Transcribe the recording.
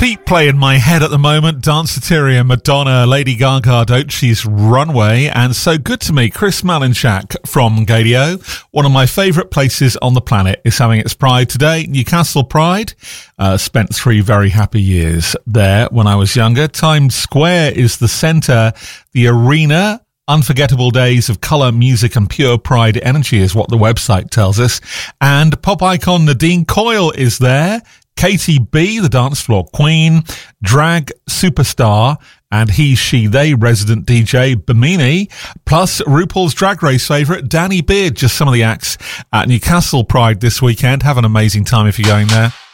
Beat play in my head at the moment. Danceteria, Madonna, Lady Gaga, Doechie's Runway, and So Good to Me, Chris Malinchak from Gadio. One of my favourite places on the planet is having its Pride today. Newcastle Pride. Spent 3 very happy years there when I was younger. Times Square is the centre. The arena, unforgettable days of colour, music and pure pride energy is what the website tells us. And pop icon Nadine Coyle is there. Katie B, the dance floor queen, drag superstar, and he, she, they resident DJ Bimini, plus RuPaul's Drag Race favourite Danny Beard. Just some of the acts at Newcastle Pride this weekend. Have an amazing time if you're going there.